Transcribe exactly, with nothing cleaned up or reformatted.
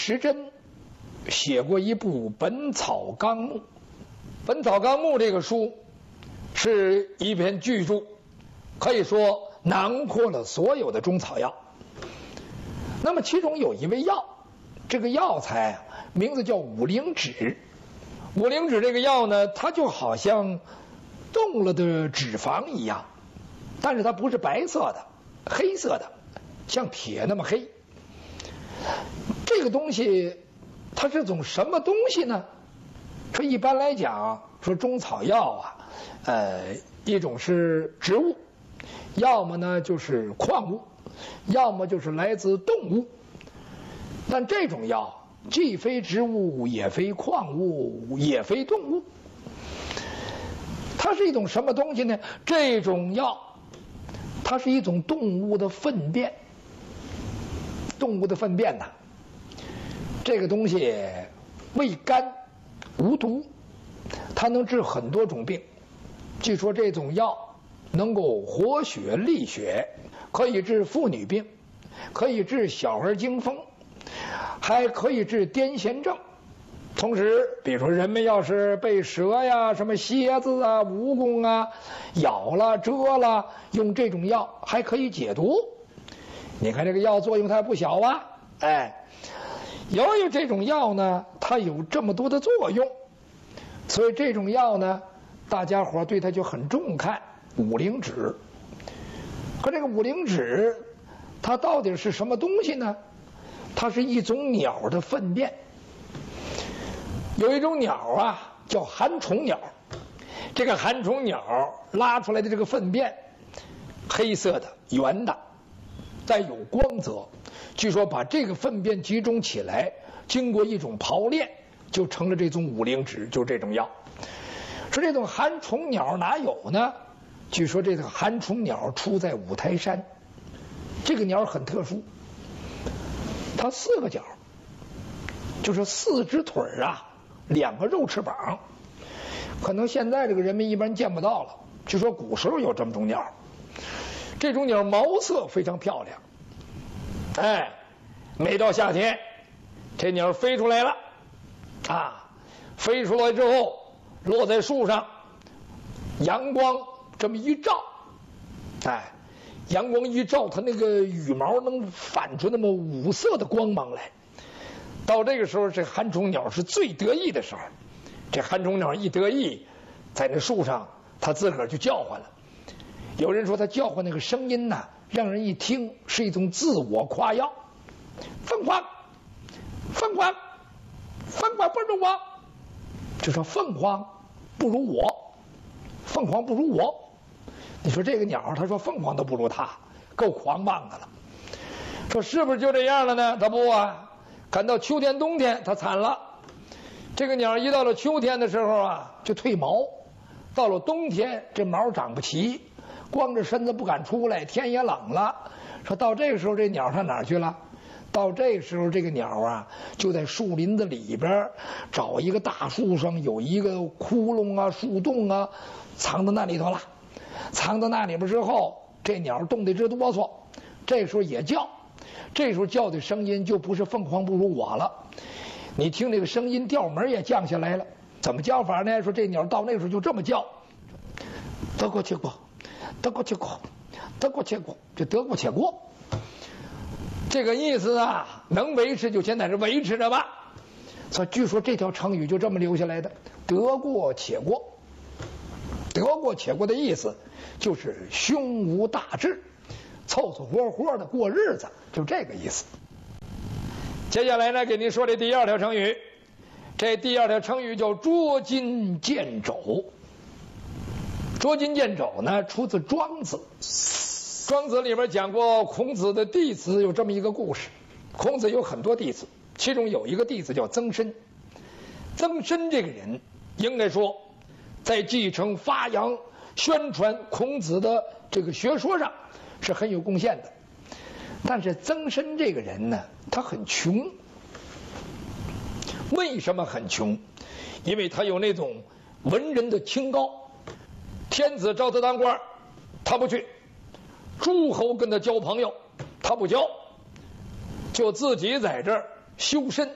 时珍写过一部《本草纲目》，《本草纲目》这个书是一篇巨著，可以说囊括了所有的中草药。那么其中有一味药，这个药材啊，名字叫五灵脂。五灵脂这个药呢，它就好像动了的脂肪一样，但是它不是白色的，黑色的，像铁那么黑。这个东西它是种什么东西呢？说一般来讲，说中草药啊，呃，一种是植物，要么呢就是矿物，要么就是来自动物。但这种药既非植物，也非矿物，也非动物，它是一种什么东西呢？这种药它是一种动物的粪便。动物的粪便呐，这个东西味甘无毒，它能治很多种病。据说这种药能够活血利血，可以治妇女病，可以治小儿惊风，还可以治癫痫症。同时比如说人们要是被蛇呀、什么蝎子啊、蜈蚣啊咬了蛰了，用这种药还可以解毒。你看这个药作用它不小啊，哎，由于这种药呢，它有这么多的作用，所以这种药呢，大家伙对它就很重看。五灵脂，可这个五灵脂，它到底是什么东西呢？它是一种鸟的粪便。有一种鸟啊，叫寒虫鸟，这个寒虫鸟拉出来的这个粪便，黑色的、圆的。带有光泽，据说把这个粪便集中起来，经过一种刨炼，就成了这种五灵脂，就是这种药。说这种寒虫鸟哪有呢？据说这个寒虫鸟出在五台山，这个鸟很特殊，它四个脚，就是四只腿啊，两个肉翅膀，可能现在这个人们一般见不到了。据说古时候有这么种鸟。这种鸟毛色非常漂亮，哎，每到夏天，这鸟飞出来了，啊，飞出来之后落在树上，阳光这么一照，哎，阳光一照，它那个羽毛能反出那么五色的光芒来。到这个时候，这寒虫鸟是最得意的时候。这寒虫鸟一得意，在那树上，它自个儿就叫唤了。有人说他叫唤那个声音呐，让人一听是一种自我夸耀。凤凰，凤凰，凤凰不如我，就说凤凰不如我，凤凰不如我。你说这个鸟，他说凤凰都不如他，够狂妄的了。说是不是就这样了呢？他不啊，赶到秋天、冬天，他惨了。这个鸟一到了秋天的时候啊，就褪毛；到了冬天，这毛长不齐。光着身子不敢出来，天也冷了。说到这个时候，这鸟上哪儿去了？到这个时候，这个鸟啊，就在树林子里边找一个大树上有一个窟窿啊、树洞啊，藏到那里头了。藏到那里边之后，这鸟冻得直哆嗦，这时候也叫。这时候叫的声音就不是凤凰不如我了，你听这个声音调门也降下来了。怎么叫法呢？说这鸟到那时候就这么叫：得过且过。得过且过，得过且过，这得过且过，这个意思啊，能维持就先在这维持着吧。所以据说这条成语就这么留下来的，得过且过。得过且过的意思就是胸无大志，凑凑合合的过日子，就这个意思。接下来呢，给您说这第二条成语，这第二条成语叫捉襟见肘。捉襟见肘呢，出自庄子。庄子里边讲过孔子的弟子有这么一个故事。孔子有很多弟子，其中有一个弟子叫曾参。曾参这个人，应该说，在继承、发扬、宣传孔子的这个学说上是很有贡献的。但是曾参这个人呢，他很穷。为什么很穷？因为他有那种文人的清高。天子招他当官，他不去；诸侯跟他交朋友，他不交，就自己在这儿修身，